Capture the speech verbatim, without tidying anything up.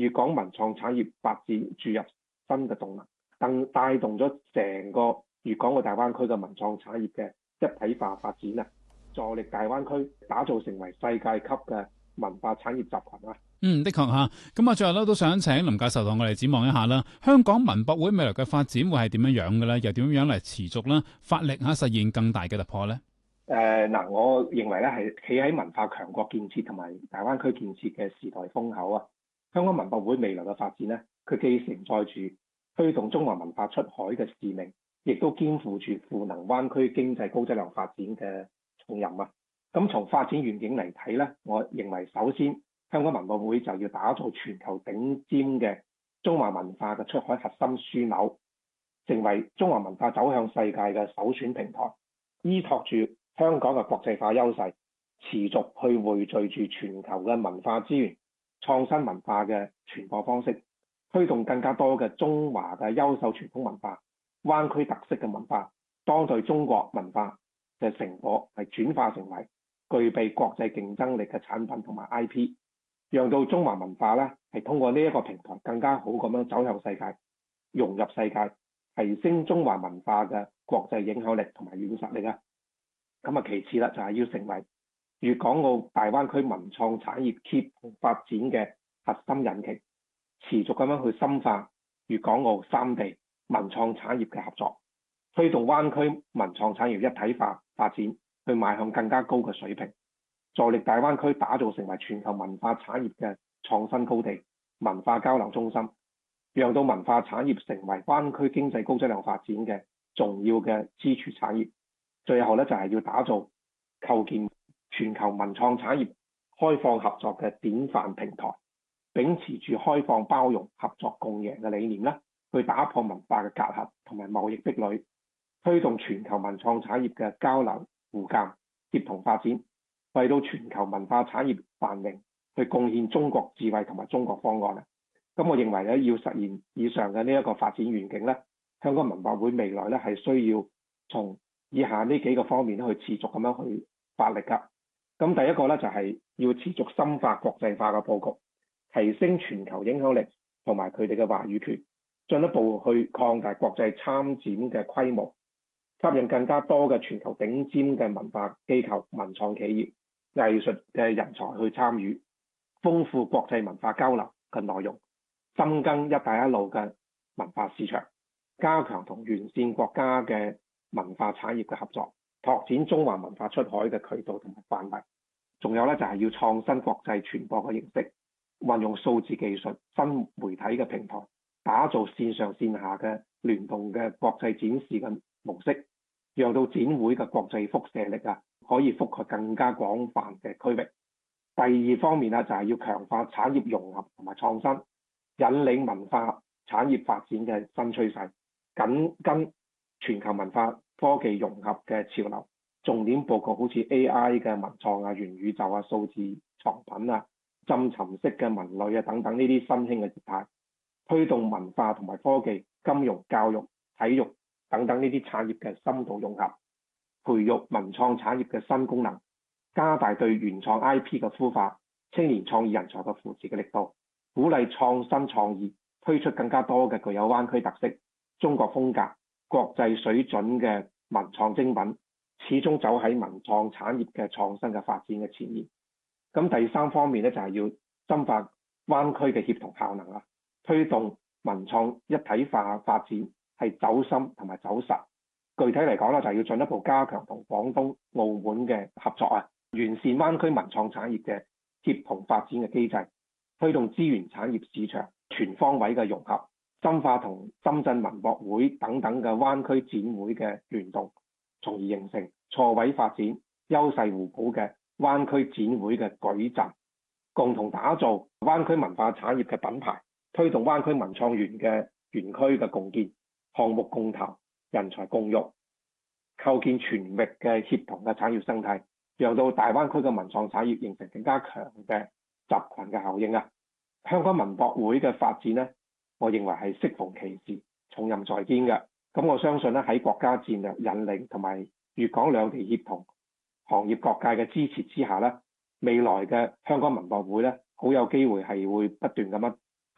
粵港文創產業發展注入新嘅動能，更帶動咗成個粵港澳大灣區嘅文創產業嘅一體化發展啊！助力大灣區打造成為世界級嘅文化產業集群啊！ 嗯，的確嚇。咁啊，最後咧都想請林教授同我哋展望一下啦。香港文博會未來嘅發展會係點樣樣嘅咧？又點樣嚟持續啦？發力嚇實現更大嘅突破咧？ 誒嗱、呃，我認為咧係企喺文化強國建設同埋大灣區建設嘅時代風口啊！香港文博會未來嘅發展咧，佢既承載住推動中華文化出海嘅使命，亦都肩負住賦能灣區經濟高質量發展嘅重任啊！咁從發展願景嚟睇咧，我認為首先香港文博會就要打造全球頂尖嘅中華文化嘅出海核心樞紐，成為中華文化走向世界嘅首選平台，依託住香港嘅國際化優勢，持續去匯聚住全球嘅文化資源、創新文化嘅傳播方式，推動更加多嘅中華嘅優秀傳統文化、灣區特色嘅文化、當代中國文化嘅成果係轉化成為具備國際競爭力嘅產品同埋 I P， 讓到中華文化咧係通過呢一個平台更加好咁樣走向世界，融入世界，提升中華文化嘅國際影響力同埋軟實力啊！咁啊，其次啦，就係要成為粵港澳大灣區文創產業協同發展嘅核心引擎，持續咁樣去深化粵港澳三地文創產業嘅合作，推動灣區文創產業一體化發展，去邁向更加高嘅水平，助力大灣區打造成為全球文化產業嘅創新高地、文化交流中心，讓到文化產業成為灣區經濟高質量發展嘅重要嘅支柱產業。最後咧就係要打造構建全球文創產業開放合作嘅典範平台，秉持住開放包容、合作共贏嘅理念咧，去打破文化嘅隔閡同埋貿易壁壘，推動全球文創產業嘅交流互鑑、協同發展，為到全球文化產業繁榮去貢獻中國智慧同埋中國方案啊！咁我認為咧，要實現以上嘅呢一個發展願景咧，香港文博會未來咧係需要從以下呢幾個方面去持續咁樣去發力㗎。咁第一個咧就係要持續深化國際化嘅佈局，提升全球影響力同埋佢哋嘅話語權，進一步去擴大國際參展嘅規模，吸引更加多嘅全球頂尖嘅文化機構、文創企業、藝術嘅人才去參與，豐富國際文化交流嘅內容，深耕一帶一路嘅文化市場，加強同完善國家嘅文化產業嘅合作，拓展中華文化出海嘅渠道同埋範圍。仲有咧就係要創新國際傳播嘅形式，運用數字技術、新媒體嘅平台，打造線上線下嘅聯動嘅國際展示嘅模式，讓到展會嘅國際輻射力啊，可以覆蓋更加廣泛嘅區域。第二方面咧就係要強化產業融合同埋創新，引領文化產業發展嘅新趨勢，緊跟全球文化科技融合嘅潮流，重點佈局好似 A I 嘅文創啊、元宇宙啊、數字藏品啊、浸沉式嘅文類啊等等呢啲新興嘅業態，推動文化同埋科技、金融、教育、體育等等呢啲產業嘅深度融合，培育文創產業嘅新功能，加大對原創 I P 嘅孵化、青年創意人才嘅扶持嘅力度，鼓勵創新創意，推出更加多嘅具有灣區特色、中國風格、國際水準嘅文創精品，始終走喺文創產業嘅創新嘅發展嘅前沿。咁第三方面咧就係要深化灣區嘅協同效能啊，推動文創一體化發展係走深同埋走實。具體嚟講咧就係要進一步加強同廣東、澳門嘅合作啊，完善灣區文創產業嘅協同發展嘅機制，推動資源產業市場全方位嘅融合，深化同深圳文博會等等嘅灣區展會嘅聯動，從而形成錯位發展、優勢互補嘅灣區展會嘅矩陣，共同打造灣區文化產業嘅品牌，推動灣區文創園嘅園區嘅共建、項目共投、人才共育，構建全域嘅協同嘅產業生態，讓到大灣區嘅文創產業形成更加強嘅集群嘅效應啊！香港文博會嘅發展呢，我認為係適逢其時、重任在肩嘅。咁我相信咧喺國家戰略引領同埋粵港兩地協同、行業各界嘅支持之下咧，未來嘅香港文博會咧，好有機會係會不斷咁樣